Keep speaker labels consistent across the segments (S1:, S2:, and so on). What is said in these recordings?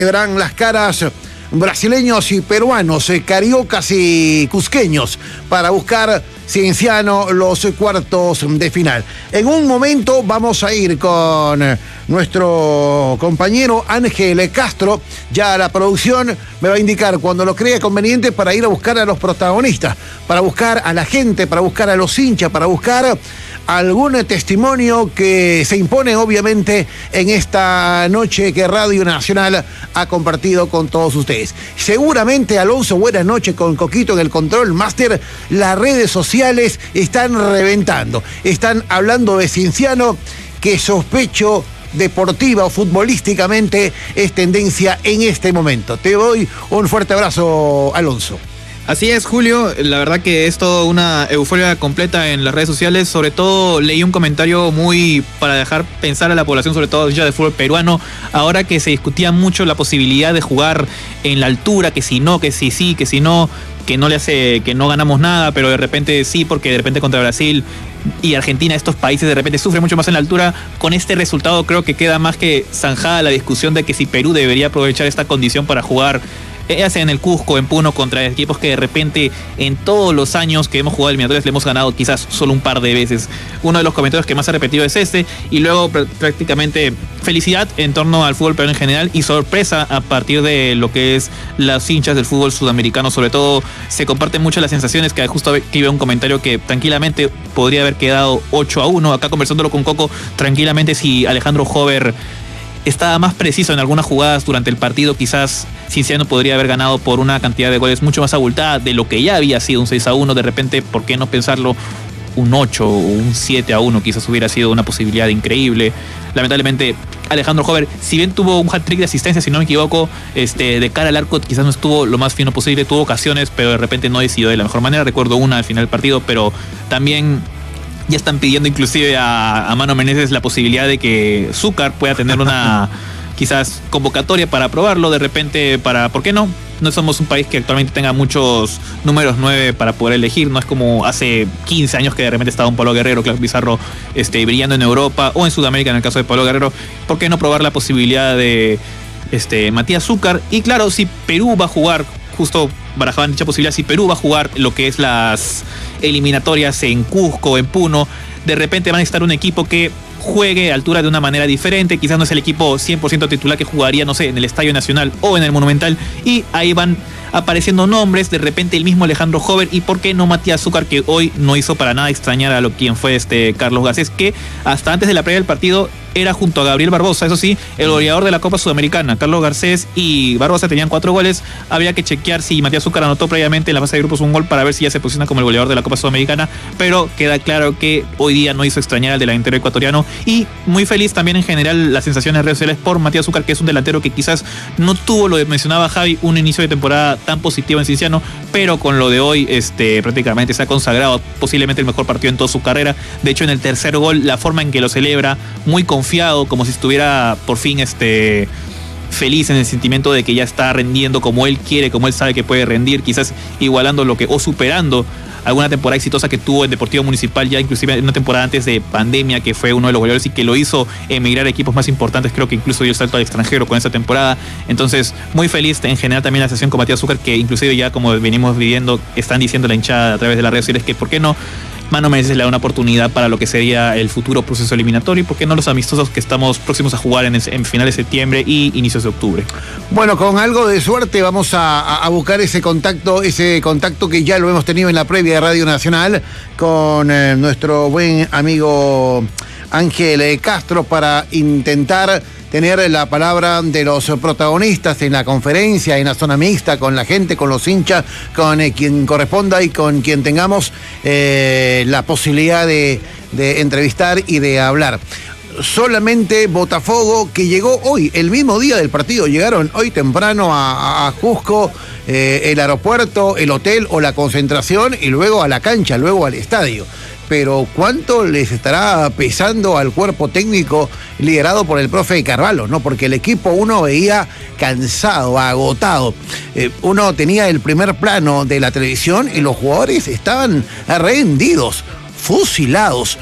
S1: Verán las caras brasileños y peruanos, cariocas y cusqueños, para buscar Cienciano los cuartos de final. En un momento vamos a ir con nuestro compañero Ángel Castro. Ya la producción me va a indicar cuando lo crea conveniente para ir a buscar a los protagonistas, para buscar a la gente, para buscar a los hinchas, para buscar algún testimonio que se impone obviamente en esta noche que Radio Nacional ha compartido con todos ustedes. Seguramente, Alonso, buenas noches, con Coquito en el control máster. Las redes sociales están reventando, están hablando de Cienciano, que sospecho deportiva o futbolísticamente es tendencia en este momento. Te doy un fuerte abrazo, Alonso.
S2: Así es, Julio, la verdad que es toda una euforia completa en las redes sociales. Sobre todo leí un comentario muy para dejar pensar a la población, sobre todo ya de fútbol peruano, ahora que se discutía mucho la posibilidad de jugar en la altura, que si no, que si sí, que si no, que no le hace, que no ganamos nada, pero de repente sí, porque de repente contra Brasil y Argentina, estos países de repente sufren mucho más en la altura. Con este resultado creo que queda más que zanjada la discusión de que si Perú debería aprovechar esta condición para jugar, ya sea en el Cusco, en Puno, contra equipos que de repente en todos los años que hemos jugado eliminatorias le hemos ganado quizás solo un par de veces. Uno de los comentarios que más ha repetido es este, y luego prácticamente felicidad en torno al fútbol peruano en general y sorpresa a partir de lo que es las hinchas del fútbol sudamericano. Sobre todo se comparten mucho las sensaciones, que justo aquí veo un comentario que tranquilamente podría haber quedado 8-1. Acá conversándolo con Coco, tranquilamente si Alejandro Hover estaba más preciso en algunas jugadas durante el partido, quizás Cienciano podría haber ganado por una cantidad de goles mucho más abultada de lo que ya había sido un 6-1. De repente, ¿por qué no pensarlo? Un 8 o un 7-1 quizás hubiera sido una posibilidad increíble. Lamentablemente, Alejandro Hover, si bien tuvo un hat-trick de asistencia, si no me equivoco, de cara al arco quizás no estuvo lo más fino posible, tuvo ocasiones, pero de repente no decidió de la mejor manera. Recuerdo una al final del partido, pero también ya están pidiendo inclusive a Mano Menezes la posibilidad de que Zúcar pueda tener una quizás convocatoria para probarlo de repente, ¿por qué no? No somos un país que actualmente tenga muchos números 9 para poder elegir, no es como hace 15 años que de repente estaba un Pablo Guerrero, Claudio Pizarro, brillando en Europa o en Sudamérica en el caso de Pablo Guerrero. ¿Por qué no probar la posibilidad de Matías Zúcar? Y claro, si Perú va a jugar, justo barajaban dicha posibilidad, si Perú va a jugar lo que es las eliminatorias en Cusco, en Puno, de repente van a necesitar un equipo que juegue a altura de una manera diferente. Quizás no es el equipo 100% titular que jugaría, no sé, en el Estadio Nacional o en el Monumental, y ahí van apareciendo nombres, de repente el mismo Alejandro Hover, y por qué no Matías Zúcar, que hoy no hizo para nada extrañar a quien fue Carlos Garcés, que hasta antes de la previa del partido era junto a Gabriel Barbosa, eso sí, el goleador de la Copa Sudamericana. Carlos Garcés y Barbosa tenían 4 goles. Habría que chequear si Matías Zúcar anotó previamente en la fase de grupos un gol para ver si ya se posiciona como el goleador de la Copa Sudamericana, pero queda claro que hoy día no hizo extrañar al delantero ecuatoriano. Y muy feliz también en general las sensaciones de redes sociales por Matías Zúcar, que es un delantero que quizás no tuvo, lo que mencionaba Javi, un inicio de temporada tan positivo en Cienciano, pero con lo de hoy prácticamente se ha consagrado posiblemente el mejor partido en toda su carrera. De hecho, en el tercer gol, la forma en que lo celebra, muy confiado, como si estuviera por fin feliz en el sentimiento de que ya está rendiendo como él quiere, como él sabe que puede rendir, quizás igualando o superando alguna temporada exitosa que tuvo en Deportivo Municipal, ya inclusive en una temporada antes de pandemia, que fue uno de los goleadores y que lo hizo emigrar a equipos más importantes. Creo que incluso dio el salto al extranjero con esa temporada. Entonces, muy feliz en general también la sesión con Matías Zúcar, que inclusive ya, como venimos viviendo, están diciendo la hinchada a través de las redes sociales que por qué no Mano Menezes le da una oportunidad para lo que sería el futuro proceso eliminatorio, y por qué no los amistosos que estamos próximos a jugar en finales de septiembre y inicios de octubre. Bueno, con algo de suerte vamos a buscar ese contacto que ya lo hemos tenido en la previa de Radio Nacional con nuestro buen amigo Ángel Castro, para intentar tener la palabra de los protagonistas en la conferencia, en la zona mixta, con la gente, con los hinchas, con quien corresponda y con quien tengamos la posibilidad de entrevistar y de hablar. Solamente Botafogo, que llegó hoy, el mismo día del partido, llegaron hoy temprano a Cusco, el aeropuerto, el hotel o la concentración, y luego a la cancha, luego al estadio. Pero ¿cuánto les estará pesando al cuerpo técnico liderado por el profe Carvalho, ¿no? Porque el equipo uno veía cansado, agotado. Uno tenía el primer plano de la televisión y los jugadores estaban rendidos, fusilados,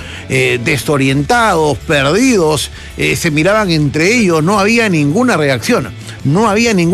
S2: desorientados, perdidos, se miraban entre ellos, no había ninguna reacción.
S1: no había ningún